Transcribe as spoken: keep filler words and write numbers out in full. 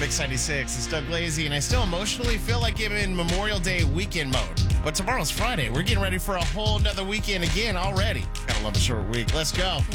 Mix ninety-six. It's Doug Lazy, and I still emotionally feel like I'm in Memorial Day weekend mode. But tomorrow's Friday. We're getting ready for a whole nother weekend again already. Gotta love a short week. Let's go.